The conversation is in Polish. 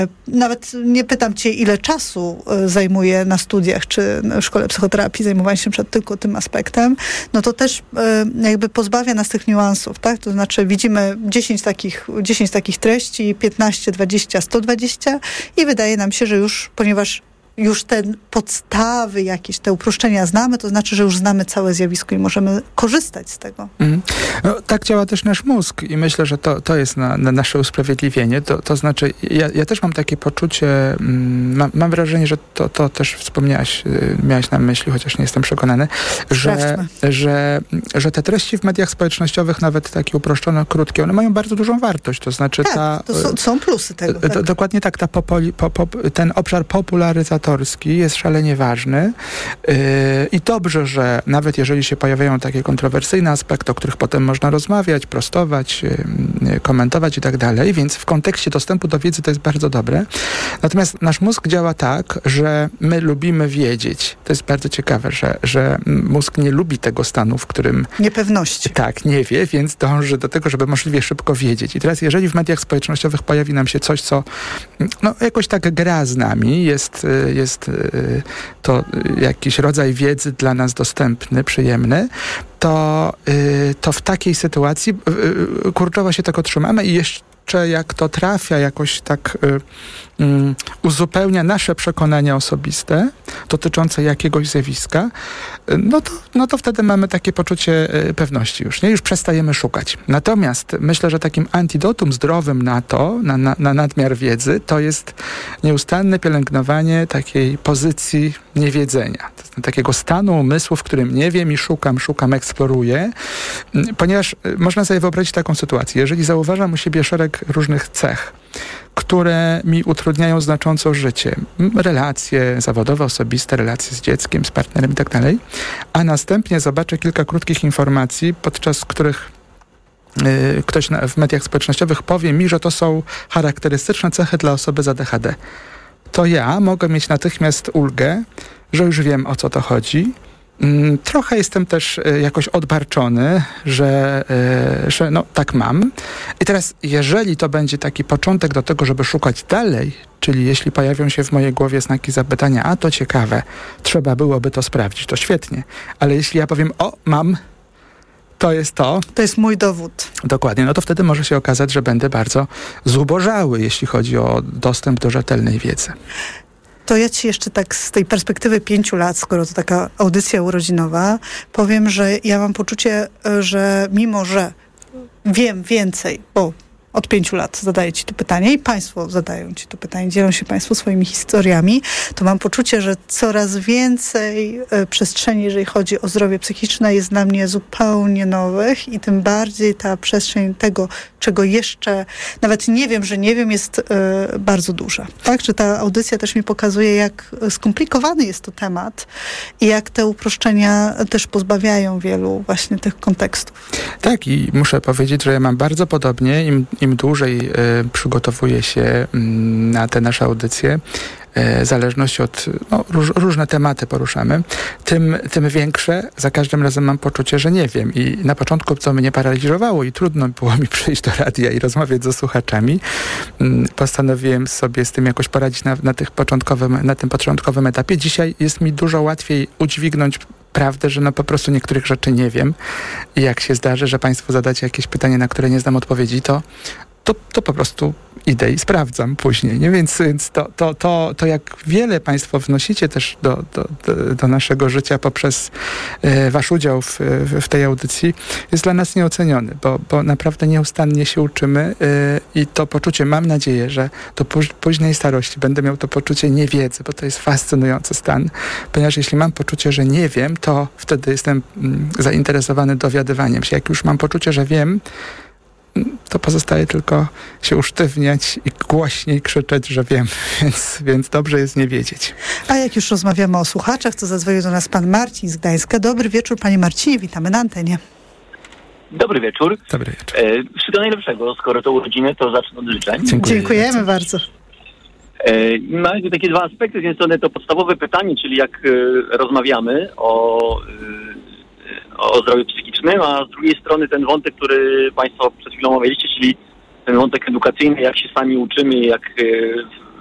Nawet nie pytam cię, ile czasu zajmuje na studiach, czy w szkole psychoterapii zajmowanie się tylko tym aspektem, no to też jakby pozbawia nas tych niuansów, tak? To znaczy widzimy 10 takich treści, 15, 20, 120 i wydaje nam się, że ponieważ już te podstawy jakieś, te uproszczenia znamy, to znaczy, że już znamy całe zjawisko i możemy korzystać z tego. No, tak działa też nasz mózg i myślę, że to jest na nasze usprawiedliwienie. To znaczy, ja też mam takie poczucie, mam wrażenie, że to też wspomniałaś, miałaś na myśli, chociaż nie jestem przekonany, że te treści w mediach społecznościowych, nawet takie uproszczone, krótkie, one mają bardzo dużą wartość. To znaczy to są plusy tego. Tak. Dokładnie tak, ten obszar popularyzatorski jest szalenie ważny i dobrze, że nawet jeżeli się pojawiają takie kontrowersyjne aspekty, o których potem można rozmawiać, prostować, komentować i tak dalej, więc w kontekście dostępu do wiedzy to jest bardzo dobre. Natomiast nasz mózg działa tak, że my lubimy wiedzieć. To jest bardzo ciekawe, że mózg nie lubi tego stanu, w którym... Niepewności. Tak, nie wie, więc dąży do tego, żeby możliwie szybko wiedzieć. I teraz jeżeli w mediach społecznościowych pojawi nam się coś, co jakoś tak gra z nami, jest to jakiś rodzaj wiedzy dla nas dostępny, przyjemny, to w takiej sytuacji kurczowo się tego trzymamy i jeszcze jak to trafia, jakoś tak uzupełnia nasze przekonania osobiste dotyczące jakiegoś zjawiska, no to wtedy mamy takie poczucie pewności już, nie? Już przestajemy szukać. Natomiast myślę, że takim antidotum zdrowym na nadmiar wiedzy, to jest nieustanne pielęgnowanie takiej pozycji niewiedzenia. Takiego stanu umysłu, w którym nie wiem i szukam, eksploruję, ponieważ można sobie wyobrazić taką sytuację. Jeżeli zauważam u siebie szereg różnych cech, które mi utrudniają znacząco życie. Relacje zawodowe, osobiste, relacje z dzieckiem, z partnerem i tak dalej. A następnie zobaczę kilka krótkich informacji, podczas których ktoś w mediach społecznościowych powie mi, że to są charakterystyczne cechy dla osoby z ADHD. To ja mogę mieć natychmiast ulgę, że już wiem, o co to chodzi. Trochę jestem też jakoś odbarczony, że tak mam. I teraz, jeżeli to będzie taki początek do tego, żeby szukać dalej, czyli jeśli pojawią się w mojej głowie znaki zapytania, a to ciekawe, trzeba byłoby to sprawdzić, to świetnie. Ale jeśli ja powiem, mam, to jest to. To jest mój dowód. Dokładnie. No to wtedy może się okazać, że będę bardzo zubożały, jeśli chodzi o dostęp do rzetelnej wiedzy. To ja ci jeszcze tak z tej perspektywy 5 lat, skoro to taka audycja urodzinowa, powiem, że ja mam poczucie, że mimo, że wiem więcej, bo od 5 lat zadaję ci to pytanie i państwo zadają ci to pytanie, dzielą się państwo swoimi historiami, to mam poczucie, że coraz więcej przestrzeni, jeżeli chodzi o zdrowie psychiczne, jest dla mnie zupełnie nowych i tym bardziej ta przestrzeń tego, czego jeszcze nawet nie wiem, że nie wiem, jest bardzo duża. Tak? Że ta audycja też mi pokazuje, jak skomplikowany jest to temat i jak te uproszczenia też pozbawiają wielu właśnie tych kontekstów. Tak, i muszę powiedzieć, że ja mam bardzo podobnie, im dłużej przygotowuję się na te nasze audycje, w zależności od, różne tematy poruszamy, tym większe za każdym razem mam poczucie, że nie wiem. I na początku, co mnie paraliżowało i trudno było mi przyjść do radia i rozmawiać ze słuchaczami, postanowiłem sobie z tym jakoś poradzić na tym początkowym etapie. Dzisiaj jest mi dużo łatwiej udźwignąć prawdę, że po prostu niektórych rzeczy nie wiem. I jak się zdarzy, że państwo zadacie jakieś pytanie, na które nie znam odpowiedzi, to po prostu idę i sprawdzam później. Nie? Więc to jak wiele państwo wnosicie też do naszego życia poprzez wasz udział w tej audycji, jest dla nas nieoceniony, bo naprawdę nieustannie się uczymy i to poczucie, mam nadzieję, że do późnej starości będę miał to poczucie niewiedzy, bo to jest fascynujący stan, ponieważ jeśli mam poczucie, że nie wiem, to wtedy jestem zainteresowany dowiadywaniem się. Jak już mam poczucie, że wiem, to pozostaje tylko się usztywniać i głośniej krzyczeć, że wiem, więc dobrze jest nie wiedzieć. A jak już rozmawiamy o słuchaczach, to zadzwonił do nas pan Marcin z Gdańska. Dobry wieczór, panie Marcinie, witamy na antenie. Dobry wieczór. Dobry wieczór. Wszystkiego najlepszego. Skoro to urodziny, to zacznę od życzeń. Dziękujemy bardzo. Mamy takie dwa aspekty. Z jednej strony to podstawowe pytanie, czyli jak rozmawiamy o zdrowiu psychicznym, a z drugiej strony ten wątek, który państwo przed chwilą omawialiście, czyli ten wątek edukacyjny, jak się sami uczymy, jak